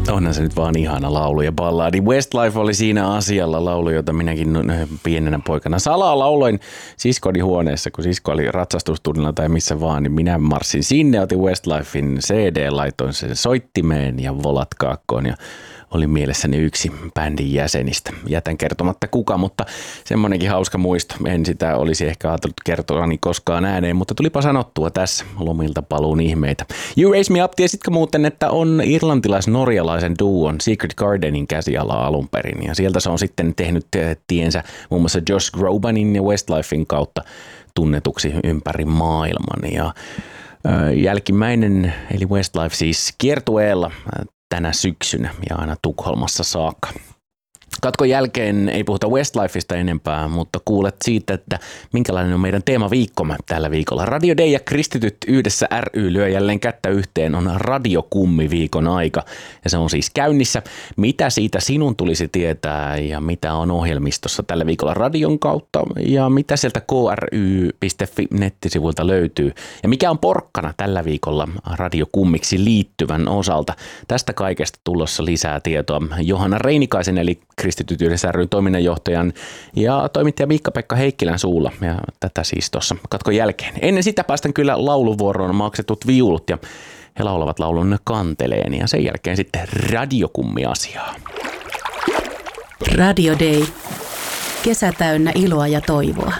Onhan se nyt vaan ihana laulu ja balladi. Westlife oli siinä asialla, laulu, jota minäkin pienenä poikana salaa lauloin siskoni huoneessa, kun sisko oli ratsastustunnilla tai missä vaan, niin minä marssin sinne, otin Westlifein CD, laitoin sen soittimeen ja volat kaakkoon ja oli mielessäni yksi bändin jäsenistä. Jätän kertomatta kuka, mutta semmoinenkin hauska muisto. En sitä olisi ehkä ajatellut kertoani koskaan ääneen, mutta tulipa sanottua tässä lomilta paluun ihmeitä. You Raise Me Up, tiesitkö muuten, että on irlantilais-norjalaisen duon Secret Gardenin käsiala alun perin. Ja sieltä se on sitten tehnyt tiensä muun muassa Josh Grobanin ja Westlifein kautta tunnetuksi ympäri maailman. Ja jälkimmäinen, eli Westlife siis kiertueella tänä syksynä ja aina Tukholmassa saakka. Katkon jälkeen ei puhuta Westlifeista enempää, mutta kuulet siitä, että minkälainen on meidän teemaviikkomme tällä viikolla. Radio Day ja Kristityt yhdessä ry lyö jälleen kättä yhteen, on radiokummiviikon aika ja se on siis käynnissä. Mitä siitä sinun tulisi tietää ja mitä on ohjelmistossa tällä viikolla radion kautta ja mitä sieltä kry.fi nettisivuilta löytyy ja mikä on porkkana tällä viikolla radiokummiksi liittyvän osalta. Tästä kaikesta tulossa lisää tietoa Johanna Reinikaisen eli Kristityt yhdessä ry toiminnanjohtajan ja toimittaja Miikka-Pekka Heikkilän suulla ja tätä siis tuossa katkon jälkeen. Ennen sitä päästän kyllä lauluvuoroon maksetut viulut ja he laulavat laulun Kanteleen ja sen jälkeen sitten radiokummi-asiaa. Radio Day. Kesä täynnä iloa ja toivoa.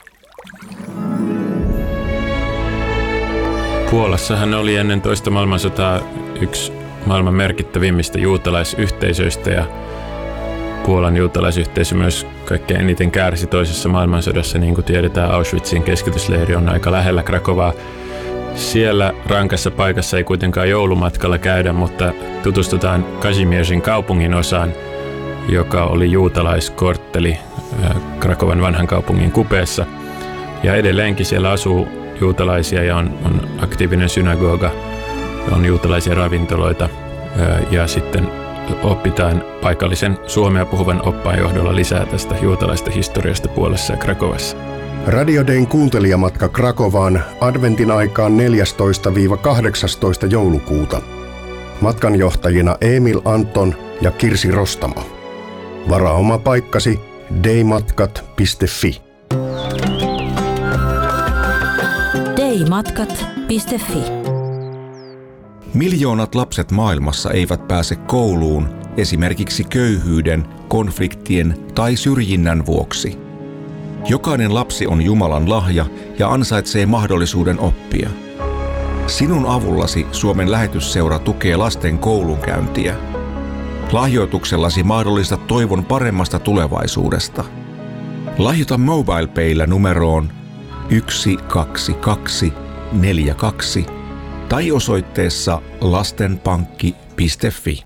Puolassahan oli ennen toista maailmansotaa yksi maailman merkittävimmistä juutalaisyhteisöistä ja Puolan juutalaisyhteisö myös kaikkein eniten kärsi toisessa maailmansodassa, niin kuin tiedetään, Auschwitzin keskitysleiri on aika lähellä Krakovaa. Siellä rankassa paikassa ei kuitenkaan joulumatkalla käydä, mutta tutustutaan Kazimierzin kaupungin osaan, joka oli juutalaiskortteli Krakovan vanhan kaupungin kupeessa. Ja edelleenkin siellä asuu juutalaisia ja on aktiivinen synagoga, on juutalaisia ravintoloita ja sitten opitaan paikallisen suomea puhuvan oppaan johdolla lisää tästä juutalaista historiasta Puolassa ja Krakovassa. Radio Dayn kuuntelijamatka Krakovaan adventin aikaan 14-18 joulukuuta. Matkanjohtajina Emil Anton ja Kirsi Rostamo. Varaa oma paikkasi daymatkat.fi. daymatkat.fi. Miljoonat lapset maailmassa eivät pääse kouluun esimerkiksi köyhyyden, konfliktien tai syrjinnän vuoksi. Jokainen lapsi on Jumalan lahja ja ansaitsee mahdollisuuden oppia. Sinun avullasi Suomen lähetysseura tukee lasten koulunkäyntiä. Lahjoituksellasi mahdollistat toivon paremmasta tulevaisuudesta. Lahjoita MobilePaylla numeroon 12242 tai osoitteessa lastenpankki.fi.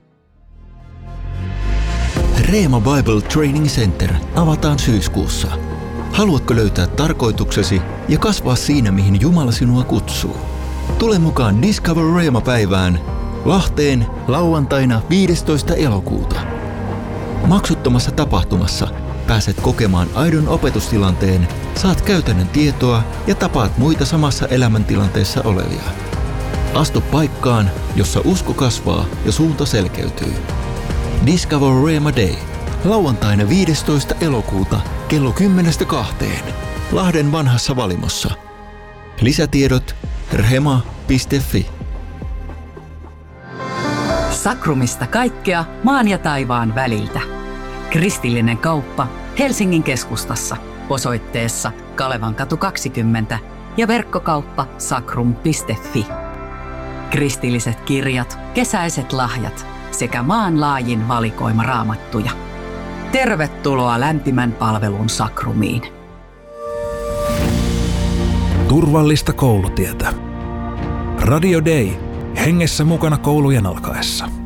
Reema Bible Training Center avataan syyskuussa. Haluatko löytää tarkoituksesi ja kasvaa siinä, mihin Jumala sinua kutsuu? Tule mukaan Discover Reema-päivään Lahteen lauantaina 15. elokuuta. Maksuttomassa tapahtumassa pääset kokemaan aidon opetustilanteen, saat käytännön tietoa ja tapaat muita samassa elämäntilanteessa olevia. Astu paikkaan, jossa usko kasvaa ja suunta selkeytyy. Discover Reema Day. Lauantaina 15. elokuuta kello 10-2. Lahden vanhassa Valimossa. Lisätiedot rhema.fi. Sakrumista kaikkea maan ja taivaan väliltä. Kristillinen kauppa Helsingin keskustassa osoitteessa Kalevankatu 20 ja verkkokauppa sakrum.fi. Kristilliset kirjat, kesäiset lahjat sekä maanlaajin valikoima raamattuja. Tervetuloa lämpimän palvelun Sakrumiin. Turvallista koulutietä. Radio Day. Hengessä mukana koulujen alkaessa.